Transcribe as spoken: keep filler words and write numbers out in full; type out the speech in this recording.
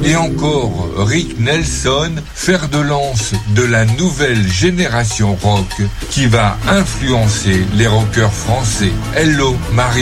Et encore Rick Nelson, fer de lance de la nouvelle génération rock qui va influencer les rockers français. Hello Marie.